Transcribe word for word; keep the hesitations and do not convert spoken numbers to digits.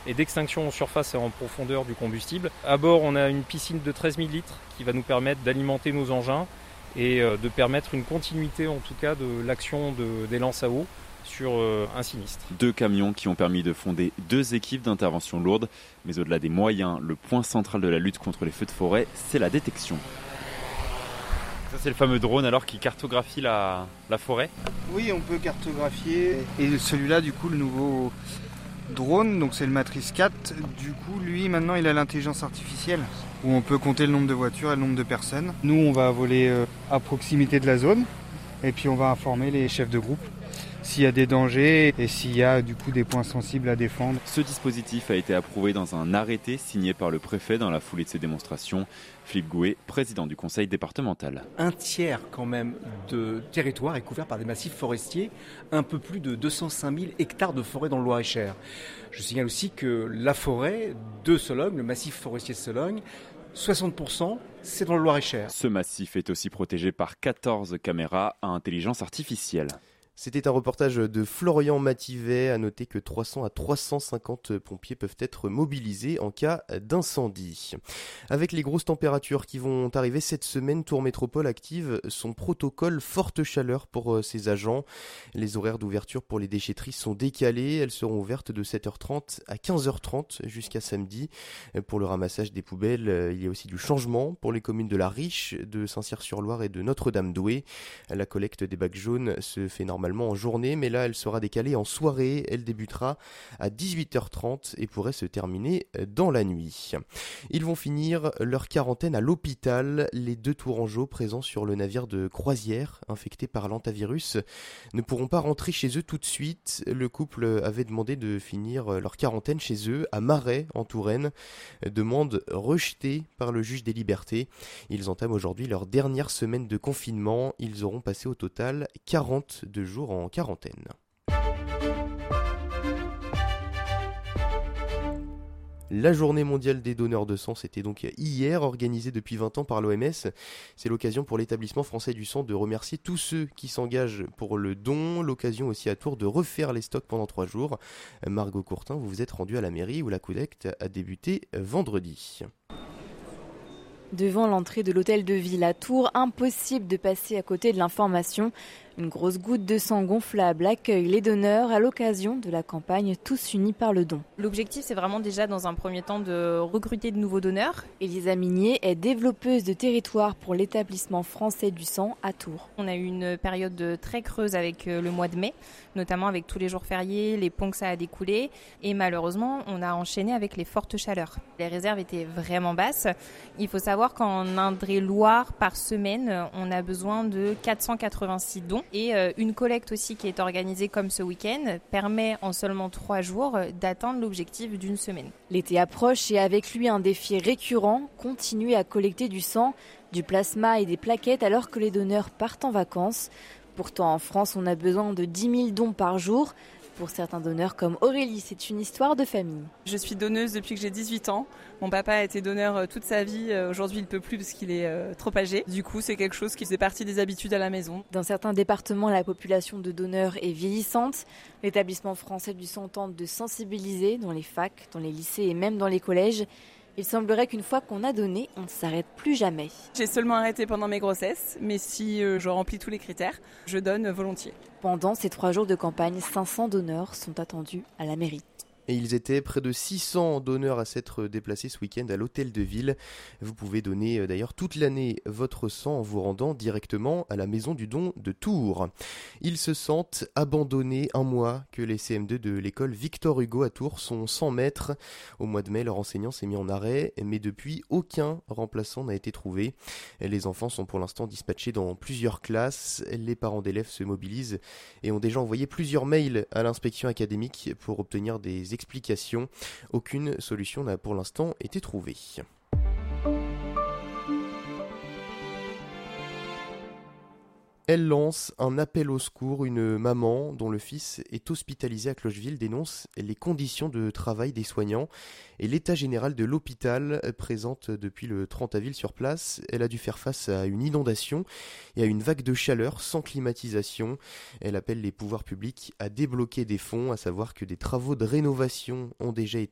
et d'extinction en surface et en profondeur du combustible. À bord, on a une piscine de treize mille litres qui va nous permettre d'alimenter nos engins et de permettre une continuité en tout cas de l'action de, des lances à eau sur un sinistre. Deux camions qui ont permis de fonder deux équipes d'intervention lourde. Mais au-delà des moyens, le point central de la lutte contre les feux de forêt, c'est la détection. Ça, c'est le fameux drone alors qui cartographie la, la forêt. Oui, on peut cartographier. Et celui-là, du coup, le nouveau drone, donc c'est le Matrice quatre. Du coup, lui, maintenant, il a l'intelligence artificielle où on peut compter le nombre de voitures et le nombre de personnes. Nous, on va voler à proximité de la zone et puis on va informer les chefs de groupe s'il y a des dangers et s'il y a du coup des points sensibles à défendre. Ce dispositif a été approuvé dans un arrêté signé par le préfet dans la foulée de ces démonstrations. Philippe Gouet, président du conseil départemental. Un tiers quand même de territoire est couvert par des massifs forestiers, un peu plus de deux cent cinq mille hectares de forêt dans le Loir-et-Cher. Je signale aussi que la forêt de Sologne, le massif forestier de Sologne, soixante pour cent, c'est dans le Loir-et-Cher. Ce massif est aussi protégé par quatorze caméras à intelligence artificielle. C'était un reportage de Florian Mativet. À noter que trois cents à trois cent cinquante pompiers peuvent être mobilisés en cas d'incendie. Avec les grosses températures qui vont arriver cette semaine, Tours Métropole active son protocole forte chaleur pour ses agents. Les horaires d'ouverture pour les déchetteries sont décalés. Elles seront ouvertes de sept heures trente à quinze heures trente jusqu'à samedi. Pour le ramassage des poubelles, il y a aussi du changement pour les communes de La Riche, de Saint-Cyr-sur-Loire et de Notre-Dame-d'Oué. La collecte des bacs jaunes se fait normalement en journée, mais là elle sera décalée en soirée. Elle débutera à dix-huit heures trente et pourrait se terminer dans la nuit. Ils vont finir leur quarantaine à l'hôpital. Les deux Tourangeaux présents sur le navire de croisière infectés par l'hantavirus ne pourront pas rentrer chez eux tout de suite. Le couple avait demandé de finir leur quarantaine chez eux à Marais en Touraine, demande rejetée par le juge des libertés. Ils entament aujourd'hui leur dernière semaine de confinement. Ils auront passé au total quarante-deux jours en quarantaine. La journée mondiale des donneurs de sang, c'était donc hier, organisée depuis vingt ans par l'O M S. C'est l'occasion pour l'établissement français du sang de remercier tous ceux qui s'engagent pour le don. L'occasion aussi à Tours de refaire les stocks pendant trois jours. Margot Courtin, vous vous êtes rendue à la mairie où la collecte a débuté vendredi. Devant l'entrée de l'hôtel de ville à Tours, impossible de passer à côté de l'information. Une grosse goutte de sang gonflable accueille les donneurs à l'occasion de la campagne Tous unis par le don. L'objectif, c'est vraiment déjà dans un premier temps de recruter de nouveaux donneurs. Elisa Migné est développeuse de territoire pour l'établissement français du sang à Tours. On a eu une période très creuse avec le mois de mai, notamment avec tous les jours fériés, les ponts que ça a découlé. Et malheureusement, on a enchaîné avec les fortes chaleurs. Les réserves étaient vraiment basses. Il faut savoir qu'en Indre-et-Loire, par semaine, on a besoin de quatre cent quatre-vingt-six dons. Et une collecte aussi qui est organisée comme ce week-end permet en seulement trois jours d'atteindre l'objectif d'une semaine. L'été approche et avec lui un défi récurrent, continuer à collecter du sang, du plasma et des plaquettes alors que les donneurs partent en vacances. Pourtant en France on a besoin de dix mille dons par jour. Pour certains donneurs comme Aurélie, c'est une histoire de famille. Je suis donneuse depuis que j'ai dix-huit ans. Mon papa a été donneur toute sa vie. Aujourd'hui, il ne peut plus parce qu'il est trop âgé. Du coup, c'est quelque chose qui faisait partie des habitudes à la maison. Dans certains départements, la population de donneurs est vieillissante. L'établissement français du sang tente de sensibiliser dans les facs, dans les lycées et même dans les collèges. Il semblerait qu'une fois qu'on a donné, on ne s'arrête plus jamais. J'ai seulement arrêté pendant mes grossesses, mais si je remplis tous les critères, je donne volontiers. Pendant ces trois jours de campagne, cinq cents donneurs sont attendus à la mairie. Et ils étaient près de six cents donneurs à s'être déplacés ce week-end à l'hôtel de ville. Vous pouvez donner d'ailleurs toute l'année votre sang en vous rendant directement à la maison du don de Tours. Ils se sentent abandonnés un mois que les C M deux de l'école Victor Hugo à Tours sont sans maître. Au mois de mai, leur enseignant s'est mis en arrêt, mais depuis, aucun remplaçant n'a été trouvé. Les enfants sont pour l'instant dispatchés dans plusieurs classes. Les parents d'élèves se mobilisent et ont déjà envoyé plusieurs mails à l'inspection académique pour obtenir des explications. Aucune solution n'a pour l'instant été trouvée. Elle lance un appel au secours. Une maman dont le fils est hospitalisé à Clocheville dénonce les conditions de travail des soignants et l'état général de l'hôpital. Présente depuis le trente avril sur place, elle a dû faire face à une inondation et à une vague de chaleur sans climatisation. Elle appelle les pouvoirs publics à débloquer des fonds, à savoir que des travaux de rénovation ont déjà été